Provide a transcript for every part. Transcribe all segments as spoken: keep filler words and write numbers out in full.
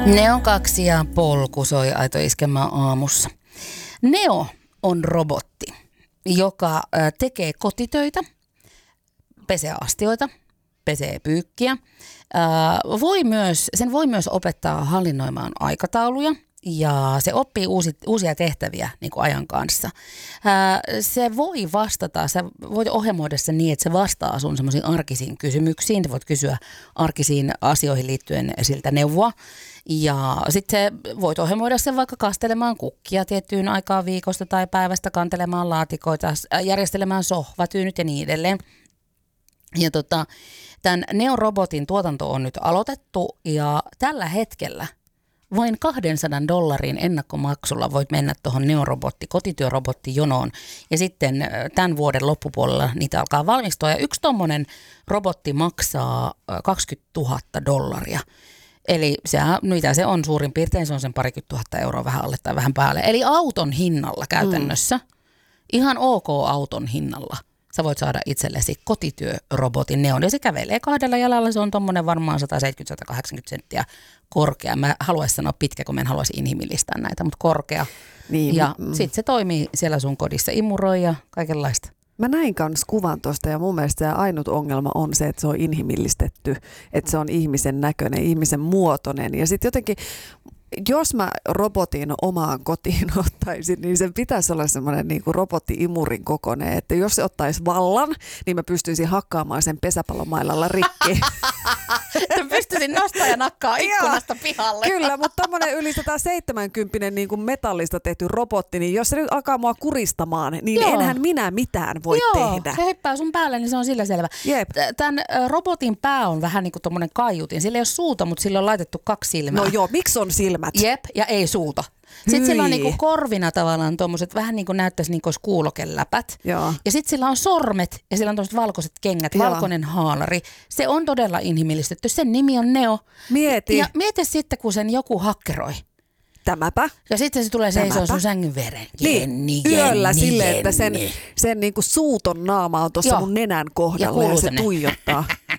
Neo kaksi ja polku soi Aito Iskelmän aamussa. Neo on robotti, joka tekee kotitöitä, pesee astioita, pesee pyykkiä. Voi myös, sen voi myös opettaa hallinnoimaan aikatauluja ja se oppii uusi, uusia tehtäviä niin kuin ajan kanssa. Se voi vastata, sä voit ohjelmoida sen niin, että se vastaa sun semmoisiin arkisiin kysymyksiin. Te voit kysyä arkisiin asioihin liittyen siltä neuvoa. Ja sitten voit ohjelmoida sen vaikka kastelemaan kukkia tiettyyn aikaan viikosta tai päivästä, kantelemaan laatikoita, järjestelemään sohvatyynyt ja niin edelleen. Ja tota, tämän Neo-robotin tuotanto on nyt aloitettu ja tällä hetkellä vain kahdensadan dollarin ennakkomaksulla voit mennä tuohon Neo-robotti, kotityörobotti-jonoon. Ja sitten tämän vuoden loppupuolella niitä alkaa valmistua. Ja yksi tommonen robotti maksaa kaksikymmentätuhatta dollaria. Eli se, mitä se on suurin piirtein, se on sen parikymmentä tuhatta euroa vähän alle tai vähän päälle. Eli auton hinnalla käytännössä, mm. ihan ok auton hinnalla, sä voit saada itsellesi kotityörobotin Neon. Ja se kävelee kahdella jalalla, se on tommonen varmaan sata seitsemänkymmentä kahdeksankymmentä senttiä korkea. Mä haluaisin sanoa pitkä, kun mä en haluaisi inhimillistää näitä, mutta korkea. Niin, ja mm. sitten se toimii siellä sun kodissa, imuroi ja kaikenlaista. Mä näin kans kuvan tuosta ja mun mielestä se ainut ongelma on se, että se on inhimillistetty, että se on ihmisen näköinen, ihmisen muotoinen ja sitten jotenkin, jos mä robotin omaan kotiin ottaisin, niin sen pitäisi olla semmoinen niin kuin robotti-imurin kokoinen, että jos se ottaisi vallan, niin mä pystyisin hakkaamaan sen pesäpallomailalla rikki. Mä pystyisin nostaa ja nakkaa ikkunasta pihalle. Kyllä, mutta tommonen yli sata seitsemänkymmentä niin kuin metallista tehty robotti, niin jos se nyt alkaa mua kuristamaan, niin Joo. enhän minä mitään voi Joo, tehdä. Se hyppää sun päälle, niin se on sillä selvä. Jep. Tämän robotin pää on vähän niin kuin tommonen kaiutin. Sillä ei ole suuta, mutta sillä on laitettu kaksi silmää. No joo, miksi on silmät? Jep, ja ei suuta. Sitten Hyi. sillä on niinku korvina tavallaan tuommoiset, vähän niin kuin näyttäisi niin kuin olisi kuulokeläpät. Joo. Ja sitten sillä on sormet ja sillä on tuommoiset valkoiset kengät, Joo. valkoinen haalari. Se on todella inhimillistetty. Sen nimi on Neo. Mieti. Ja mieti sitten, kun sen joku hakkeroi. Tämäpä. Ja sitten se tulee seisoo sun sängyn veren. Jenni, niin, yöllä jenni, silleen, jenni. että sen, sen niinku suuton naama on tuossa mun nenän kohdalla ja, ja se tänne. tuijottaa.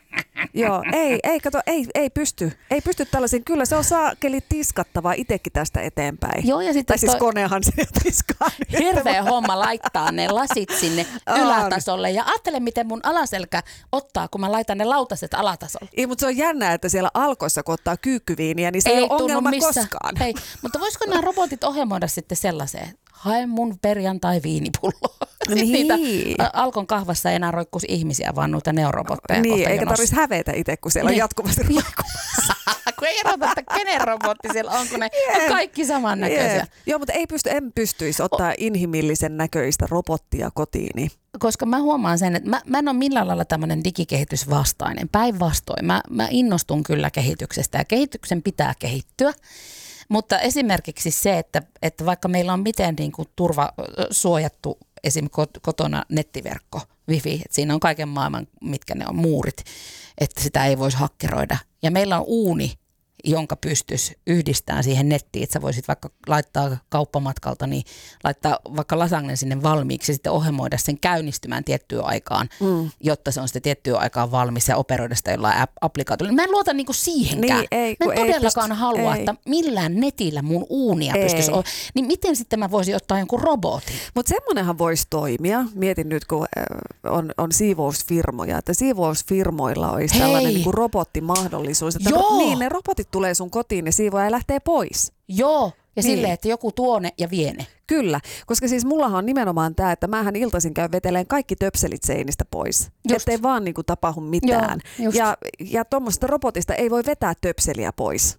Joo, ei, ei, kato, ei, ei pysty. Ei pysty tällaisiin. Kyllä se on saakeli tiskattavaa itsekin tästä eteenpäin. Joo, ja sitten tai siis toi... konehan se tiskaa. Hirveä homma laittaa ne lasit sinne ylätasolle. Ja ajattele, miten mun alaselkä ottaa, kun mä laitan ne lautaset alatasolle. Ei, mutta se on jännää, että siellä alkoissa, kun ottaa kyykkyviiniä, niin se ei, ei ole ongelma missä. koskaan. Ei, mutta voisiko nämä robotit ohjelmoida sitten sellaiseen? Hae mun perjantai viinipulloa. Niin. Niitä Alkon kahvassa ei enää roikkuisi ihmisiä, vaan noita neorobotteja. Niin, eikä tarvitsisi hävetä itse, kun siellä niin. on jatkuvasti roikkumassa. Kun ei erota, että kenen robotti siellä on, kun ne yeah. on kaikki samannäköisiä. Yeah. Joo, mutta ei pysty, en pystyisi ottaa o- inhimillisen näköistä robottia kotiini. Koska mä huomaan sen, että mä, mä en ole millään lailla tämmöinen digikehitysvastainen. Päinvastoin, mä, mä innostun kyllä kehityksestä ja kehityksen pitää kehittyä. Mutta esimerkiksi se, että, että vaikka meillä on miten niin kuin turvasuojattu esimerkiksi kotona nettiverkko, wifi, että siinä on kaiken maailman, mitkä ne on muurit, että sitä ei voisi hakkeroida. Ja meillä on uuni, jonka pystyisi yhdistämään siihen nettiin, että sä voisit vaikka laittaa kauppamatkalta, niin laittaa vaikka lasagnen sinne valmiiksi ja sitten ohjelmoida sen käynnistymään tiettyyn aikaan, mm. jotta se on sitten tiettyyn aikaan valmis ja operoida sitä jollain applikaatiolla. Mä en luota niinku siihenkään. Niin, ei, mä en todellakaan pysty, halua, ei. että millään netillä mun uunia ei. pystyisi olla. Niin miten sitten mä voisin ottaa jonkun robotin? Mutta semmonenhan voisi toimia. Mietin nyt, kun on, on siivousfirmoja, että siivousfirmoilla olisi Hei. tällainen niinku robottimahdollisuus. Että Joo. niin, ne robotit tulee sun kotiin ja siivoaja lähtee pois. Joo, ja niin. silleen, että joku tuone ja viene. Kyllä, koska siis mullahan on nimenomaan tämä, että mähän iltaisin käyn veteleen kaikki töpselit seinistä pois. Just. Ettei vaan niinku tapahdu mitään. Joo, ja ja tuommoista robotista ei voi vetää töpseliä pois.